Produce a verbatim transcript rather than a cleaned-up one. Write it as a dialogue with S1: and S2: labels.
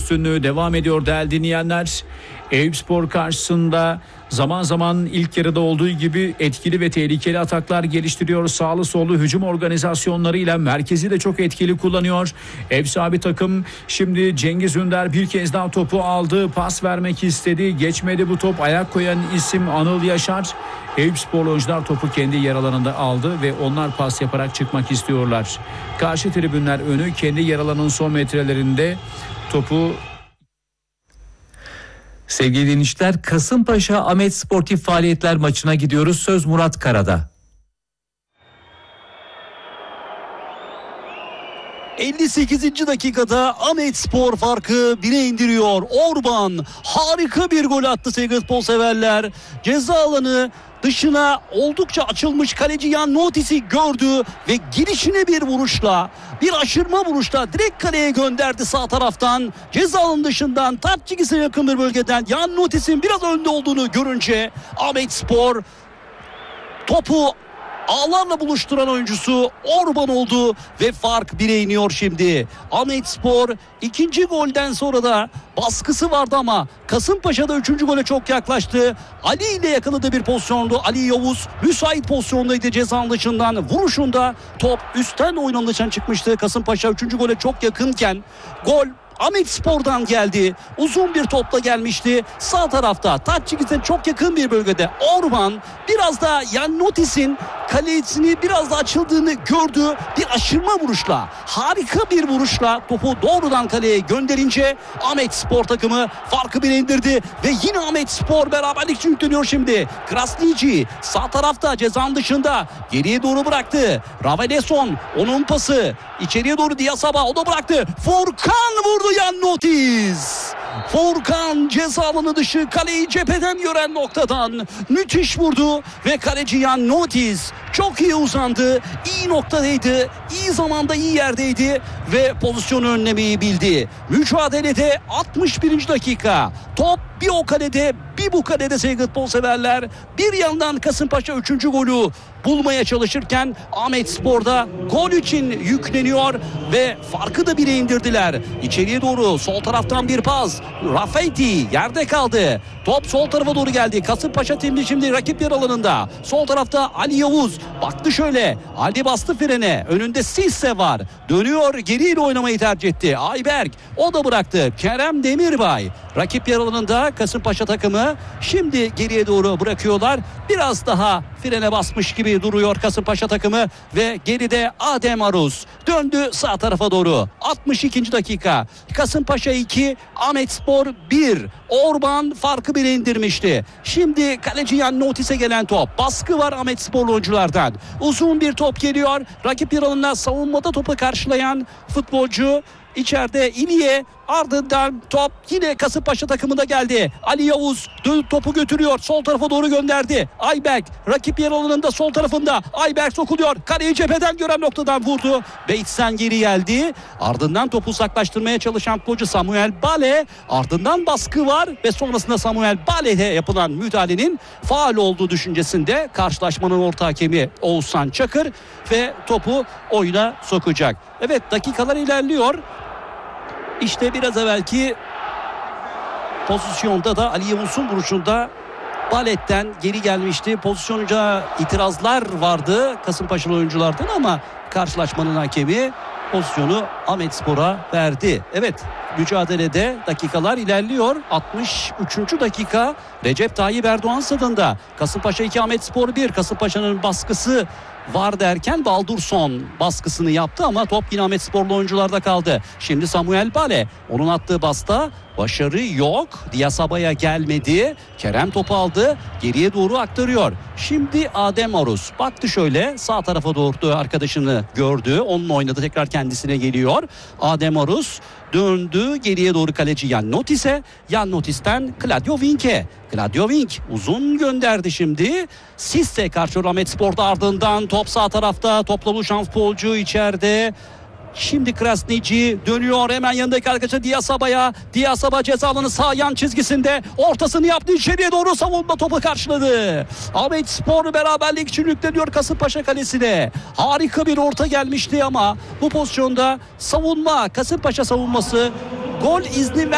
S1: üstünlüğü devam ediyor değerli dinleyenler. Eyüpspor karşısında zaman zaman ilk yarıda olduğu gibi etkili ve tehlikeli ataklar geliştiriyor. Sağlı sollu hücum organizasyonlarıyla merkezi de çok etkili kullanıyor. Ev sahibi takım şimdi Cengiz Ünder bir kez daha topu aldı. Pas vermek istedi. Geçmedi bu top. Ayak koyan isim Anıl Yaşar. Eyüpspor oyuncular topu kendi yer alanında aldı ve onlar pas yaparak çıkmak istiyorlar. Karşı tribünler önü kendi yer alanının son metrelerinde topu.
S2: Sevgili dinleyiciler, Kasımpaşa Ahmet Sportif Faaliyetler maçına gidiyoruz. Söz Murat Kara'da.
S3: elli sekizinci dakikada Ahmet Spor farkı bire indiriyor. Orban harika bir gol attı sevgili futbol severler. Ceza alanı dışına oldukça açılmış kaleci Jan Notis'i gördü ve girişine bir vuruşla, bir aşırma vuruşla direkt kaleye gönderdi sağ taraftan. Ceza alanı dışından taç çizgisine yakın bir bölgeden Jan Notis'in biraz önde olduğunu görünce Ahmet Spor topu ağlarla buluşturan oyuncusu Orban oldu ve fark bire iniyor şimdi. Ahmetspor ikinci golden sonra da baskısı vardı ama Kasımpaşa'da üçüncü gole çok yaklaştı. Ali ile yakaladığı bir pozisyondu. Ali Yavuz müsait pozisyondaydı ceza dışından. Vuruşunda top üstten oyunun dışına çıkmıştı. Kasımpaşa üçüncü gole çok yakınken gol Ahmetspor'dan geldi. Uzun bir topla gelmişti. Sağ tarafta taç çizgisine çok yakın bir bölgede Orban biraz da Jan Notis'in kalesini biraz da açıldığını gördü. Bir aşırma vuruşla, harika bir vuruşla topu doğrudan kaleye gönderince Ahmetspor takımı farkı bire indirdi ve yine Ahmetspor beraberlik için yükleniyor şimdi. Krasniqi sağ tarafta cezanın dışında geriye doğru bıraktı. Raveleson onun pası içeriye doğru Diyasaba o da bıraktı. Furkan vurdu Jan Notis. Furkan ceza alanı dışı kaleyi cepheden gören noktadan müthiş vurdu ve kaleci Jan Notis çok iyi uzandı, iyi noktadaydı, iyi zamanda iyi yerdeydi ve pozisyonu önlemeyi bildi. Mücadelede altmış birinci dakika top bir o kalede bir bu kalede sevgili futbol severler. Bir yandan Kasımpaşa üçüncü golü bulmaya çalışırken Ahmetspor'da gol için yükleniyor ve farkı da bire indirdiler. İçeriye doğru sol taraftan bir pas. Rafeti yerde kaldı. Top sol tarafa doğru geldi. Kasımpaşa timli şimdi rakip yer alanında. Sol tarafta Ali Yavuz baktı şöyle. Ali bastı frene. Önünde Sisse var. Dönüyor geriyle oynamayı tercih etti. Ayberk o da bıraktı. Kerem Demirbay rakip yer alanında Kasımpaşa takımı şimdi geriye doğru bırakıyorlar. Biraz daha frene basmış gibi duruyor Kasımpaşa takımı ve geride Adem Aruz döndü sağ tarafa doğru. altmış ikinci dakika Kasımpaşa iki Ahmetspor bir. Orban farkı bire indirmişti. Şimdi kaleci Jan Notis'e gelen top. Baskı var Ahmetsporlu oyunculardan. Uzun bir top geliyor. Rakip yer alanına savunmada topu karşılayan futbolcu İçeride İliye, ardından top yine Kasımpaşa takımında geldi. Ali Yavuz topu götürüyor. Sol tarafa doğru gönderdi. Ayberk rakip yer alanında sol tarafında. Ayberk sokuluyor. Kaleyi cepheden gören noktadan vurdu. Bates'ten geri geldi. Ardından topu uzaklaştırmaya çalışan futbolcu Samuel Bale. Ardından baskı var ve sonrasında Samuel Bale'de yapılan müdahalenin faul olduğu düşüncesinde karşılaşmanın orta hakemi Oğuzhan Çakır ve topu oyuna sokacak. Evet, dakikalar ilerliyor. İşte biraz evvelki pozisyonda da Ali Yavuz'un vuruşunda Balet'ten geri gelmişti. Pozisyonca itirazlar vardı Kasımpaşalı oyunculardan ama karşılaşmanın hakemi pozisyonu Ahmetspor'a verdi. Evet, mücadelede dakikalar ilerliyor. altmış üçüncü dakika Recep Tayyip Erdoğan stadında. Kasımpaşa iki Ahmetspor bir. Kasımpaşa'nın baskısı var derken Baldurson baskısını yaptı ama top yine Ahmetsporlu oyuncularda kaldı. Şimdi Samuel Bale, onun attığı basta başarı yok. Diyasaba'ya gelmedi. Kerem topu aldı. Geriye doğru aktarıyor. Şimdi Adem Aruz baktı şöyle sağ tarafa doğru arkadaşını gördü. Onunla oynadı, tekrar kendisine geliyor. Adem Aruz döndü geriye doğru kaleci Jan Notis'e. Jan Notis'ten Claudio Wink'e. Claudio Wink uzun gönderdi şimdi. Sisse karşı Ahmetspor'da, ardından top sağ tarafta. Topla buluşan futbolcu içeride. Şimdi Krasniqi dönüyor hemen yanındaki arkadaşı Diyasaba'ya. Diyasaba ceza alanı sağ yan çizgisinde ortasını yaptı, içeriye doğru savunma topu karşıladı. Ahmetspor beraberlik için yükleniyor Kasımpaşa kalesine. Harika bir orta gelmişti ama bu pozisyonda savunma, Kasımpaşa savunması gol izni ver